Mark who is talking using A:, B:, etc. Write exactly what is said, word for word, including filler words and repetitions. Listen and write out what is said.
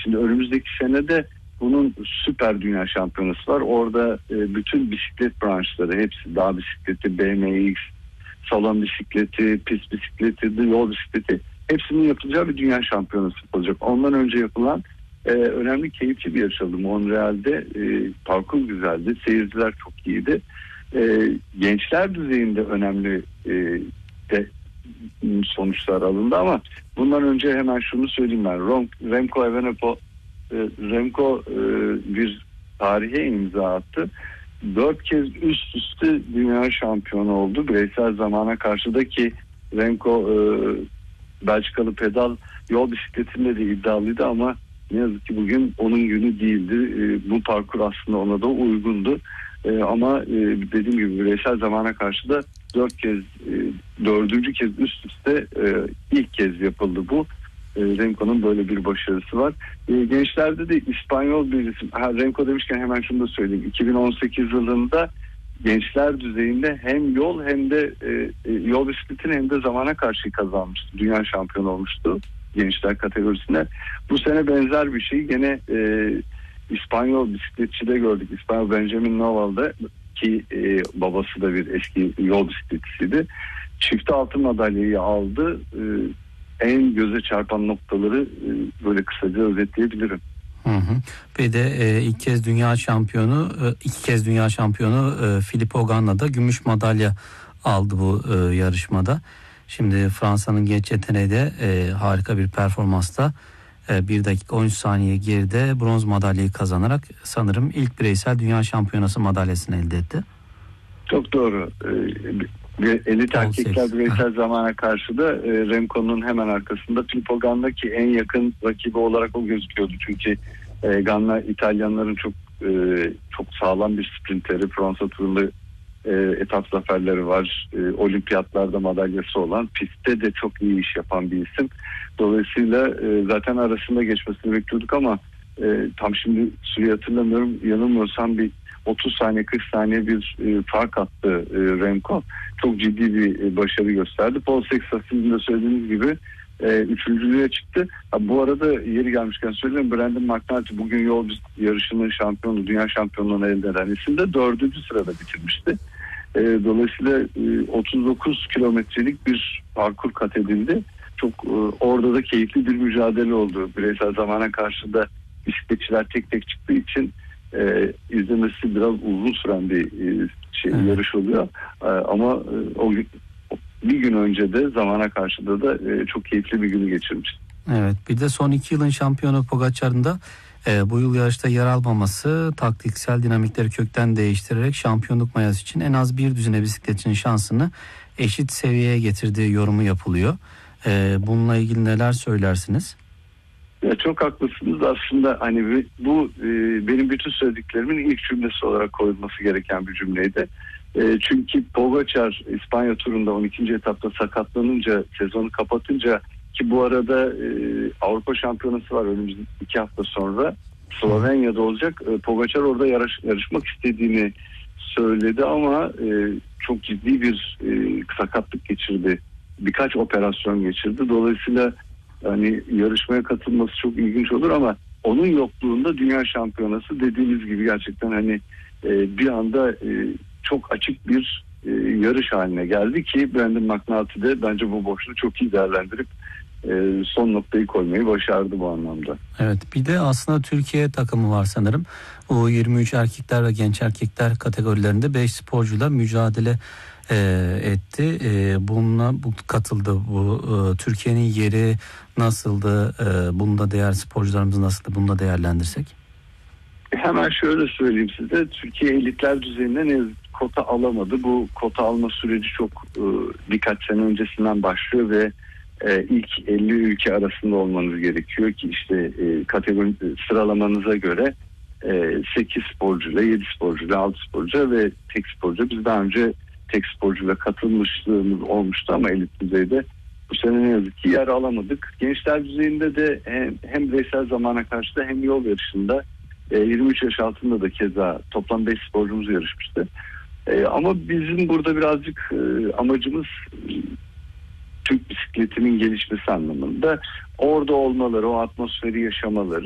A: Şimdi önümüzdeki senede bunun süper dünya şampiyonası var. Orada e, bütün bisiklet branşları, hepsi, dağ bisikleti, B M X, salon bisikleti, pist bisikleti, yol bisikleti, hepsinin yapılacağı bir dünya şampiyonası olacak. Ondan önce yapılan e, önemli, keyifli bir yarış oldu. Montreal'de e, parkur güzeldi, seyirciler çok iyiydi. E, gençler düzeyinde önemli e, de sonuçlar alındı ama bundan önce hemen şunu söyleyeyim ben. Remco Evenepoel Remco bir tarihe imza attı. Dört kez üst üste dünya şampiyonu oldu. Bireysel zamana karşı da ki Remco Belçikalı pedal yol bisikletinde de iddialıydı ama ne yazık ki bugün onun günü değildi. Bu parkur aslında ona da uygundu. Ama dediğim gibi bireysel zamana karşı da dört kez, dördüncü kez üst üste ilk kez yapıldı bu. Remco'nun böyle bir başarısı var. Gençlerde de İspanyol bir isim. Ha, Remco demişken hemen şunu da söyleyeyim. iki bin on sekiz yılında gençler düzeyinde hem yol hem de e, yol bisikletini hem de zamana karşı kazanmıştı. Dünya şampiyonu olmuştu gençler kategorisinde. Bu sene benzer bir şey gene e, İspanyol bisikletçide gördük. İspanyol Benjamin Noval'da ki e, babası da bir eski yol bisikletçisiydi. Çifte altın madalyayı aldı. E, en göze çarpan noktaları e, böyle kısaca özetleyebilirim.
B: Hı hı. Bir de e, ilk kez dünya şampiyonu, e, iki kez dünya şampiyonu e, Filippo Ganna da gümüş madalya aldı bu e, yarışmada. Şimdi Fransa'nın genç yeteneği de e, harika bir performansla e, bir dakika on üç saniye geride bronz madalyayı kazanarak sanırım ilk bireysel dünya şampiyonası madalyasını elde etti.
A: Çok doğru. Ee, elit erkekler bireysel zamana karşı da e, Remco'nun hemen arkasında Filippo Ganna ki en yakın rakibi olarak o gözüküyordu. Çünkü e, Ganna İtalyanların çok e, çok sağlam bir sprinteri. Fransa turunda e, etap zaferleri var. E, olimpiyatlarda madalyası olan, pistte de çok iyi iş yapan bir isim. Dolayısıyla e, zaten arasında geçmesini bekliyorduk ama e, tam şimdi süreyi hatırlamıyorum. Yanılmıyorsam bir otuz saniye kırk saniye bir e, fark attı e, Remco. Çok ciddi bir e, başarı gösterdi. Paul Sexton sizin de söylediğiniz gibi e, üçüncülüğe çıktı. Ha, bu arada yeri gelmişken söyleyeyim, Brandon McNulty bugün yol yarışının şampiyonu, dünya şampiyonluğunu elde eden isim de dördüncü sırada bitirmişti. E, dolayısıyla e, otuz dokuz kilometrelik bir parkur kat edildi. Çok e, orada da keyifli bir mücadele oldu. Bireysel zamana karşı da bisikletçiler tek tek çıktığı için e, izlemesi biraz uzun süren bir e, şey, evet. yarış oluyor. E, ama e, o bir gün önce de zamana karşı da da e, çok keyifli bir günü geçirmiş.
B: Evet, bir de son iki yılın şampiyonu Pogacar'ın da e, bu yıl yarışta yer almaması taktiksel dinamikleri kökten değiştirerek şampiyonluk mayası için en az bir düzine bisikletçinin şansını eşit seviyeye getirdiği yorumu yapılıyor. E, bununla ilgili neler söylersiniz?
A: Ya çok haklısınız aslında, hani bu e, benim bütün söylediklerimin ilk cümlesi olarak koyulması gereken bir cümleydi. E, çünkü Pogacar İspanya turunda on ikinci etapta sakatlanınca, sezonu kapatınca ki bu arada e, Avrupa Şampiyonası var önümüzdeki iki hafta sonra Slovenya'da olacak. E, Pogacar orada yarış, yarışmak istediğini söyledi ama e, çok ciddi bir e, sakatlık geçirdi. Birkaç operasyon geçirdi. Dolayısıyla hani yarışmaya katılması çok ilginç olur ama onun yokluğunda dünya şampiyonası dediğimiz gibi gerçekten hani e, bir anda e, çok açık bir e, yarış haline geldi ki Brandon McNulty de bence bu boşluğu çok iyi değerlendirip e, son noktayı koymayı başardı bu anlamda.
B: Evet, bir de aslında Türkiye takımı var sanırım. O yirmi üç erkekler ve genç erkekler kategorilerinde beş sporcuyla mücadele e, etti. E, bununla bu katıldı. Bu e, Türkiye'nin yeri nasıldı? E, bunda değer sporcularımız nasıldı? Bunu da değerlendirsek.
A: Hemen şöyle söyleyeyim size. Türkiye elitler düzeyinde ne kota alamadı. Bu kota alma süreci çok e, birkaç sene öncesinden başlıyor ve e, ilk elli ülke arasında olmanız gerekiyor ki işte e, kategori sıralamanıza göre e, sekiz sporcuyla, yedi sporcuyla, altı sporcuyla ve tek sporcu. Biz daha önce tek sporcuyla katılmışlığımız olmuştu ama elit düzeyde bu sene ne yazık ki yer alamadık. Gençler düzeyinde de hem, hem bireysel zamana karşı da hem yol yarışında e, yirmi üç yaş altında da keza toplam beş sporcumuz yarışmıştı. E, ama bizim burada birazcık e, amacımız e, Türk bisikletinin gelişmesi anlamında orada olmaları, o atmosferi yaşamaları.